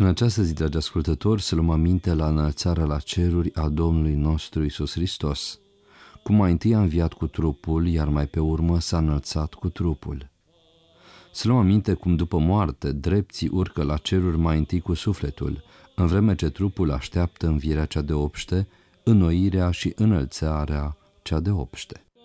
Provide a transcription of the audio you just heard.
În această zi, dragi ascultători, să luăm aminte la înălțarea la ceruri a Domnului nostru Iisus Hristos, cum mai întâi a înviat cu trupul, iar mai pe urmă s-a înălțat cu trupul. Să luăm aminte cum după moarte drepții urcă la ceruri mai întâi cu sufletul, în vreme ce trupul așteaptă învierea cea de obște, înnoirea și înălțarea cea de obște.